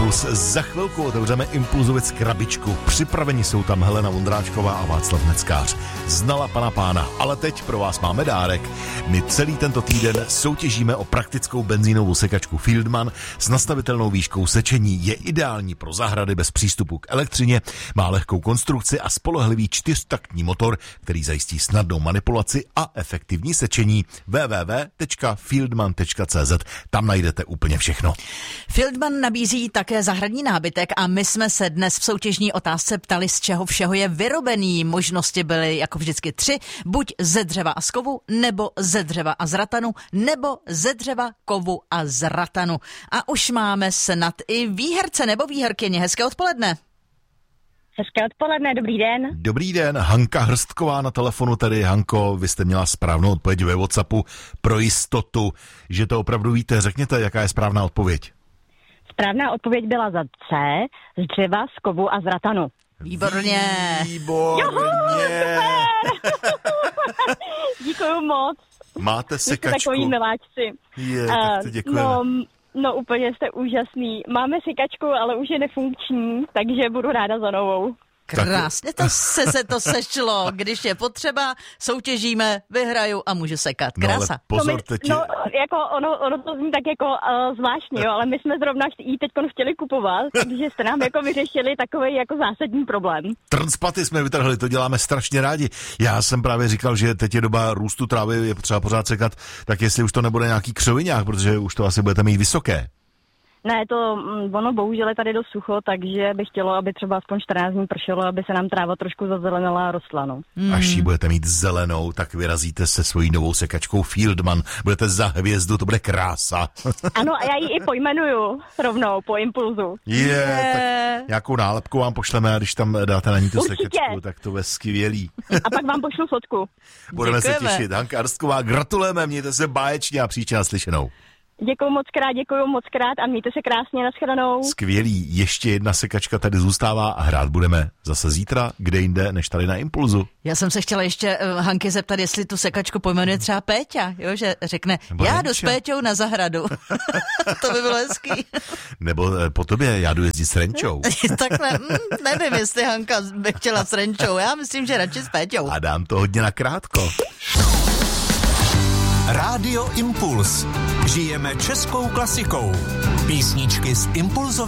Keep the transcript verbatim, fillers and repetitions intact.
Impuls. Za chvilku otevřeme Impulzovic krabičku. Připraveni jsou tam Helena Vondráčková a Václav Neckář. Znala pana pána, ale teď pro vás máme dárek. My celý tento týden soutěžíme o praktickou benzínovou sekačku Fieldman s nastavitelnou výškou sečení. Je ideální pro zahrady bez přístupu k elektřině, má lehkou konstrukci a spolehlivý čtyřtaktní motor, který zajistí snadnou manipulaci a efektivní sečení. w w w tečka fieldman tečka c z. Tam najdete úplně všechno. Fieldman nabízí také zahradní nábytek a my jsme se dnes v soutěžní otázce ptali, z čeho všeho je vyrobený. Možnosti byly jako vždycky tři, buď ze dřeva a z kovu, nebo ze dřeva a z ratanu, nebo ze dřeva, kovu a z ratanu. A už máme snad i výherce nebo výherkyně. Hezké odpoledne. Hezké odpoledne, dobrý den. Dobrý den, Hanka Hrstková na telefonu tady. Hanko, vy jste měla správnou odpověď ve WhatsAppu pro jistotu, že to opravdu víte. Řekněte, jaká je správná odpověď. Správná odpověď byla za C, z dřeva, z kovu a z ratanu. Výborně. Výborně. Juhu, Díkuju moc. Máte sekačku. Jste takový miláčci. Je, tak to děkujeme. No, no úplně jste úžasný. Máme sekačku, ale už je nefunkční, takže budu ráda za novou. Krásně to se, se to sešlo. Když je potřeba, soutěžíme, vyhraju a můžu sekat. Krása. No ale pozor, teď je... No, jako ono, ono to zní tak jako uh, zvláštně, jo, ale my jsme zrovna jí teď chtěli kupovat, takže jste nám jako vyřešili takový jako zásadní problém. Trnspaty jsme vytrhli, to děláme strašně rádi. Já jsem právě říkal, že teď je doba růstu trávy, je potřeba pořád sekat, tak jestli už to nebude nějaký křoviňák, protože už to asi budete mít vysoké. Ne, to ono bohužel je tady dost sucho, takže bych chtělo, aby třeba aspoň čtrnáct dní pršelo, aby se nám tráva trošku zazelenala a rostla, no. Mm. Až ji budete mít zelenou, tak vyrazíte se svojí novou sekačkou Fieldman. Budete za hvězdu, to bude krása. Ano, a já ji i pojmenuju rovnou po impulzu. Je, yeah, tak nějakou nálepku vám pošleme a když tam dáte na ní tu Určitě. Sekačku, tak to bude skvělý. A pak vám pošlu fotku. Budeme Děkujeme. se těšit. Hanka Hrstková, gratulujeme, mějte se báječně a příště naslyšenou. Děkuju moc krát, děkuju moc krát a mějte se krásně, nashledanou. Skvělý, ještě jedna sekačka tady zůstává a hrát budeme zase zítra, kde jinde než tady na Impulzu. Já jsem se chtěla ještě uh, Hanky zeptat, jestli tu sekačku pojmenuje třeba Péťa, jo, že řekne, Nebo já Renča. jdu s Péťou na zahradu. To by bylo hezký. Nebo eh, po tobě, já jdu jezdit s Renčou. Takhle, mm, nevím, jestli Hanka by chtěla s Renčou, já myslím, že radši s Péťou. A dám to hodně nakrátko. Rádio Impuls. Žijeme českou klasikou. Písničky z Impulzové